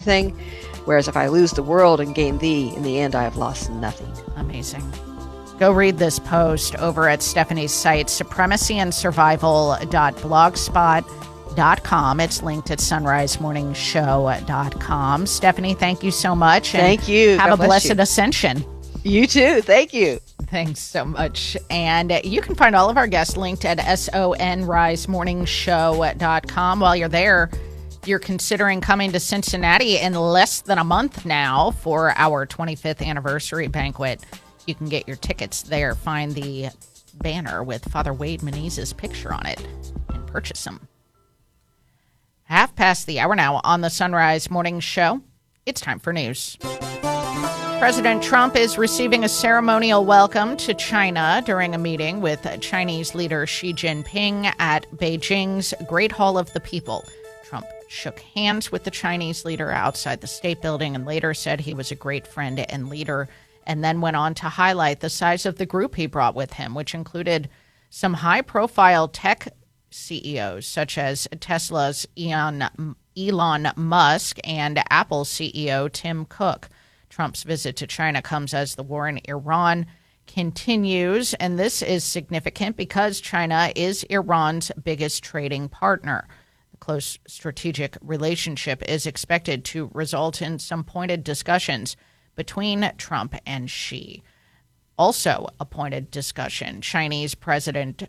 everything. Whereas if I lose the world and gain thee, in the end I have lost nothing. Amazing. Go read this post over at Stephanie's site, supremacyandsurvival.blogspot.com. It's linked at sunrisemorningshow.com. Stephanie, thank you so much. Thank you. Have God a blessed you. Ascension. You too. Thank you. Thanks so much. And you can find all of our guests linked at sonrisemorningshow.com. While you're there, you're considering coming to Cincinnati in less than a month now for our 25th anniversary banquet. You can get your tickets there. Find the banner with Father Wade Menezes' picture on it and purchase them. 1:30 now on the Sunrise Morning Show. It's time for news. President Trump is receiving a ceremonial welcome to China during a meeting with Chinese leader Xi Jinping at Beijing's Great Hall of the People. Trump shook hands with the Chinese leader outside the State Building and later said he was a great friend and leader, and then went on to highlight the size of the group he brought with him, which included some high-profile tech CEOs, such as Tesla's Elon Musk and Apple CEO Tim Cook. Trump's visit to China comes as the war in Iran continues, and this is significant because China is Iran's biggest trading partner. The close strategic relationship is expected to result in some pointed discussions between Trump and Xi. Also a pointed discussion. Chinese President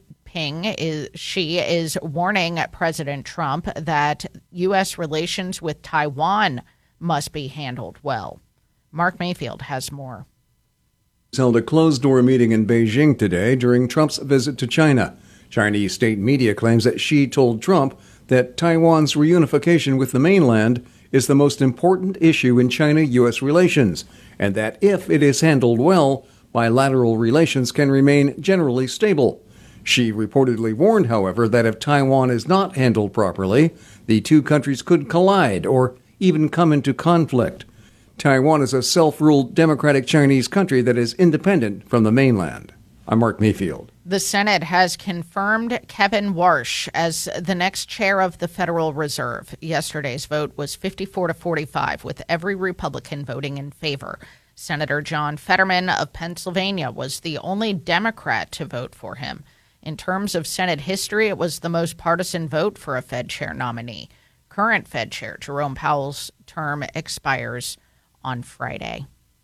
Xi is warning President Trump that U.S. relations with Taiwan must be handled well. Mark Mayfield has more. Held a closed-door meeting in Beijing today during Trump's visit to China. Chinese state media claims that Xi told Trump that Taiwan's reunification with the mainland is the most important issue in China-U.S. relations, and that if it is handled well, bilateral relations can remain generally stable. Xi reportedly warned, however, that if Taiwan is not handled properly, the two countries could collide or even come into conflict. Taiwan is a self-ruled democratic Chinese country that is independent from the mainland. I'm Mark Mayfield. The Senate has confirmed Kevin Warsh as the next chair of the Federal Reserve. Yesterday's vote was 54-45, with every Republican voting in favor. Senator John Fetterman of Pennsylvania was the only Democrat to vote for him. In terms of Senate history, it was the most partisan vote for a Fed chair nominee. Current Fed chair Jerome Powell's term expires on Friday.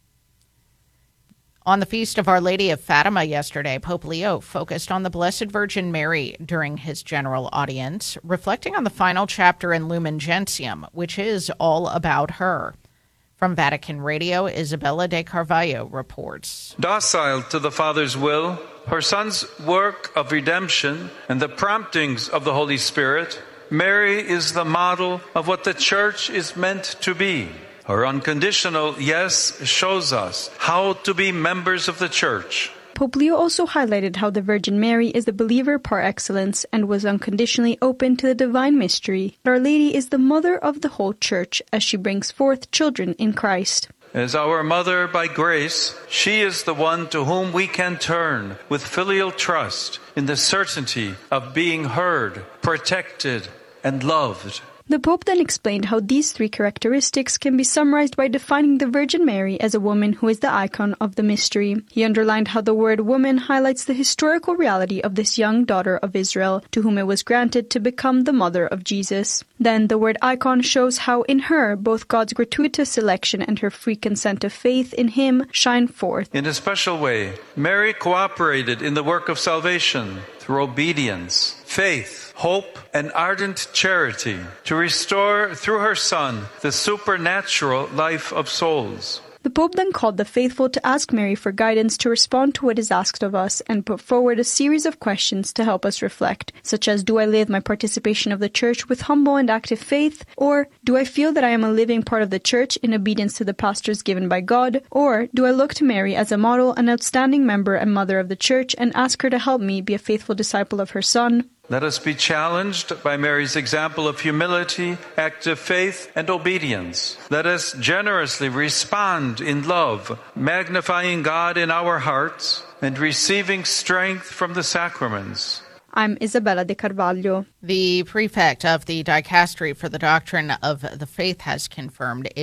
On the Feast of Our Lady of Fatima yesterday, Pope Leo focused on the Blessed Virgin Mary during his general audience, reflecting on the final chapter in Lumen Gentium, which is all about her. From Vatican Radio, Isabella de Carvalho reports. Docile to the Father's will, her Son's work of redemption, and the promptings of the Holy Spirit, Mary is the model of what the Church is meant to be. Her unconditional yes shows us how to be members of the Church. Pope Leo also highlighted how the Virgin Mary is the believer par excellence and was unconditionally open to the divine mystery. Our Lady is the mother of the whole Church as she brings forth children in Christ. As our mother by grace, she is the one to whom we can turn with filial trust in the certainty of being heard, protected, and loved. The Pope then explained how these three characteristics can be summarized by defining the Virgin Mary as a woman who is the icon of the mystery. He underlined how the word woman highlights the historical reality of this young daughter of Israel, to whom it was granted to become the mother of Jesus. Then the word icon shows how in her both God's gratuitous selection and her free consent of faith in him shine forth. In a special way, Mary cooperated in the work of salvation through obedience, faith, hope, and ardent charity to restore through her Son the supernatural life of souls. The Pope then called the faithful to ask Mary for guidance to respond to what is asked of us and put forward a series of questions to help us reflect, such as, do I live my participation of the Church with humble and active faith? Or, do I feel that I am a living part of the Church in obedience to the pastors given by God? Or, do I look to Mary as a model, an outstanding member and mother of the Church, and ask her to help me be a faithful disciple of her Son? Let us be challenged by Mary's example of humility, active faith, and obedience. Let us generously respond in love, magnifying God in our hearts and receiving strength from the sacraments. I'm Isabella de Carvalho. The prefect of the Dicastery for the Doctrine of the Faith has confirmed